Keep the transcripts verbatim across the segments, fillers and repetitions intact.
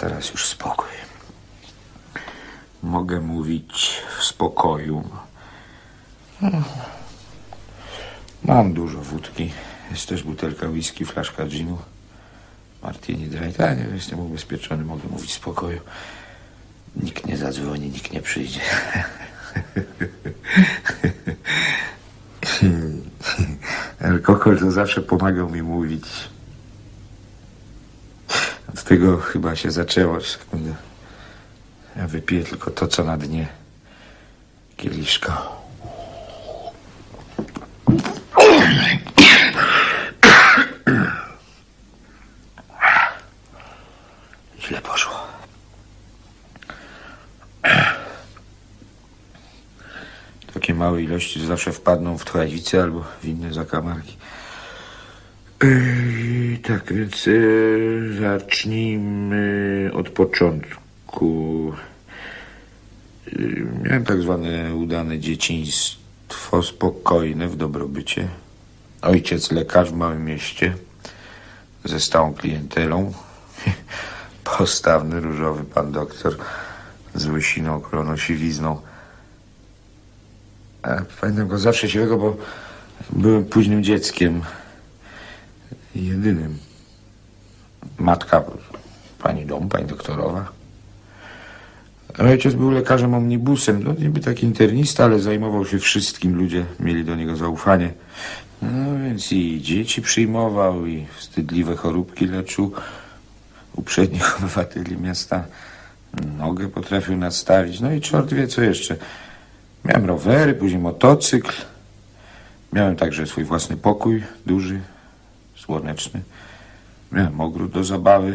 teraz już spokój. Mogę mówić w spokoju. Mam dużo wódki. Jest też butelka whisky, flaszka ginu. Martini Dry. Tak, nie, jestem ubezpieczony, mogę mówić w spokoju. Nikt nie zadzwoni, nikt nie przyjdzie. Alkohol to zawsze pomagał mi mówić. Od tego chyba się zaczęło. Sekundę. Ja wypiję tylko to, co na dnie kieliszka. Źle poszło. Takie małe ilości zawsze wpadną w tchławicę albo w inne zakamarki. Yy, tak, więc yy, zacznijmy od początku. Yy, miałem tak zwane udane dzieciństwo, spokojne, w dobrobycie. Ojciec lekarz w małym mieście ze stałą klientelą. Postawny, różowy pan doktor z łysiną, koloną, siwizną. A pamiętam go zawsze siwego, bo byłem późnym dzieckiem. Jedynym. Matka, pani dom, pani doktorowa. Ojciec był lekarzem omnibusem. No niby taki internista, ale zajmował się wszystkim. Ludzie mieli do niego zaufanie. No więc i dzieci przyjmował, i wstydliwe choróbki leczył. Uprzednich obywateli miasta nogę potrafił nastawić. No i czort wie co jeszcze. Miałem rowery, później motocykl. Miałem także swój własny pokój, duży, słoneczny. Miałem ogród do zabawy.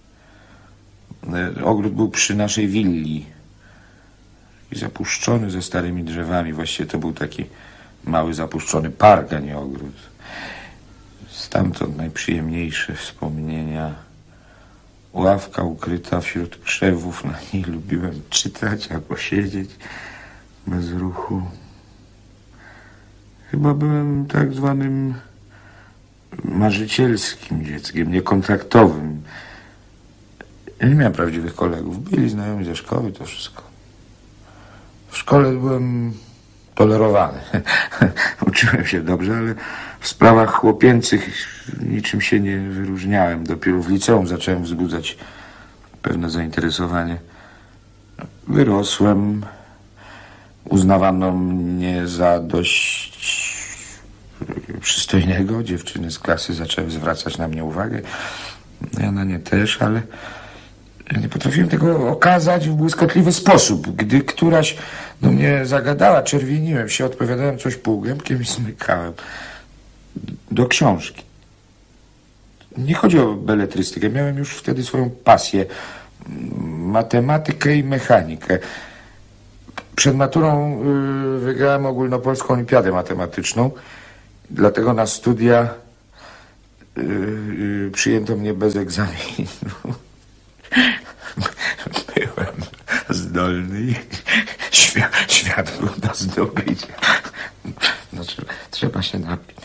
Ogród był przy naszej willi. I zapuszczony ze starymi drzewami. Właściwie to był taki mały zapuszczony park, a nie ogród. Stamtąd najprzyjemniejsze wspomnienia. Ławka ukryta wśród krzewów. Na niej lubiłem czytać albo siedzieć bez ruchu. Chyba byłem tak zwanym marzycielskim dzieckiem, niekontaktowym. Ja nie miałem prawdziwych kolegów. Byli znajomi ze szkoły, to wszystko. W szkole byłem tolerowany. Uczyłem się dobrze, ale w sprawach chłopięcych niczym się nie wyróżniałem. Dopiero w liceum zacząłem wzbudzać pewne zainteresowanie. Wyrosłem. Uznawano mnie za dość przystojnego. Dziewczyny z klasy zaczęły zwracać na mnie uwagę. Ja na nie też, ale nie potrafiłem tego okazać w błyskotliwy sposób. Gdy któraś do mnie zagadała, czerwieniłem się, odpowiadałem coś półgębkiem i zmykałem do książki. Nie chodzi o beletrystykę. Miałem już wtedy swoją pasję. Matematykę i mechanikę. Przed maturą y, wygrałem ogólnopolską olimpiadę matematyczną. Dlatego na studia y, y, przyjęto mnie bez egzaminu. Byłem zdolny i świat, świat był do zdobycia. No, trzeba, trzeba się napić.